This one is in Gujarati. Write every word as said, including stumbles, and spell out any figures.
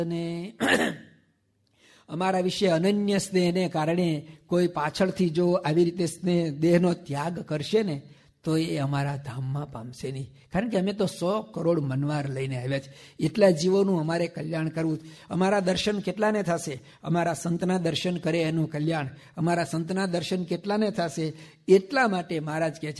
અને અમારા વિશે અનન્ય સ્નેહને કારણે કોઈ પાછળથી જો આવી રીતે સ્નેહ દેહનો ત્યાગ કરશે ને તો એ અમારા ધામમાં પામશે નહીં. કારણ કે અમે તો સો કરોડ મનવાર લઈને આવ્યા છીએ. એટલા જીવોનું અમારે કલ્યાણ કરવું. અમારા દર્શન કેટલાને થશે? અમારા સંતના દર્શન કરે એનું કલ્યાણ. અમારા સંતના દર્શન કેટલાને થશે? એટલા માટે મહારાજ કહે છે